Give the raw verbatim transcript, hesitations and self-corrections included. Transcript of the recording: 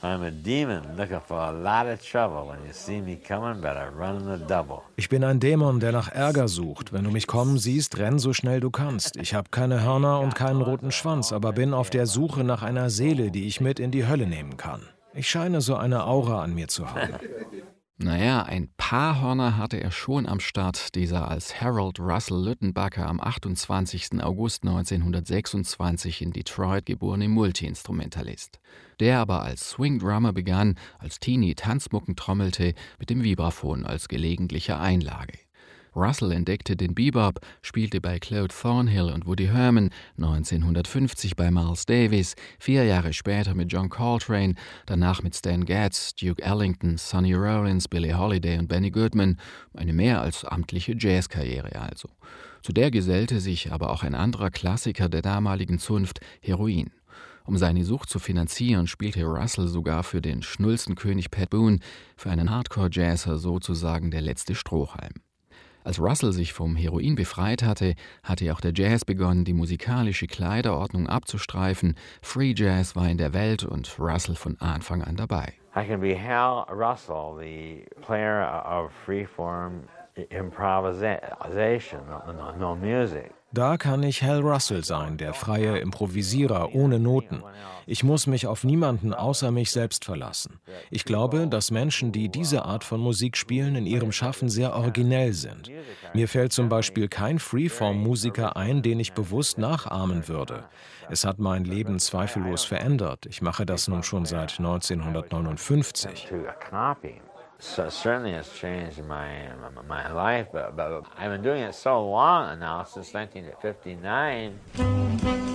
Ich bin ein Dämon, der nach Ärger sucht. Wenn du mich kommen siehst, renn so schnell du kannst. Ich habe keine Hörner und keinen roten Schwanz, aber bin auf der Suche nach einer Seele, die ich mit in die Hölle nehmen kann. Ich scheine so eine Aura an mir zu haben. Naja, ein paar Hörner hatte er schon am Start, dieser als Harold Russell Lüttenbacker am achtundzwanzigsten August neunzehnhundertsechsundzwanzig in Detroit geborene Multiinstrumentalist. Der aber als Swing-Drummer begann, als Teenie Tanzmucken trommelte, mit dem Vibraphon als gelegentliche Einlage. Russell entdeckte den Bebop, spielte bei Claude Thornhill und Woody Herman, neunzehnhundertfünfzig bei Miles Davis, vier Jahre später mit John Coltrane, danach mit Stan Getz, Duke Ellington, Sonny Rollins, Billie Holiday und Benny Goodman, eine mehr als amtliche Jazzkarriere also. Zu der gesellte sich aber auch ein anderer Klassiker der damaligen Zunft, Heroin. Um seine Sucht zu finanzieren, spielte Russell sogar für den Schnulzenkönig Pat Boone, für einen Hardcore-Jazzer sozusagen der letzte Strohhalm. Als Russell sich vom Heroin befreit hatte, hatte auch der Jazz begonnen, die musikalische Kleiderordnung abzustreifen. Free Jazz war in der Welt und Russell von Anfang an dabei. I can be Hal Russell, the player of freeform improvisation, no, no music. Da kann ich Hal Russell sein, der freie Improvisierer ohne Noten. Ich muss mich auf niemanden außer mich selbst verlassen. Ich glaube, dass Menschen, die diese Art von Musik spielen, in ihrem Schaffen sehr originell sind. Mir fällt zum Beispiel kein Freeform-Musiker ein, den ich bewusst nachahmen würde. Es hat mein Leben zweifellos verändert. Ich mache das nun schon seit neunzehnhundertneunundfünfzig. So certainly has changed my my life, but, but I've been doing it so long now, since nineteen fifty-nine.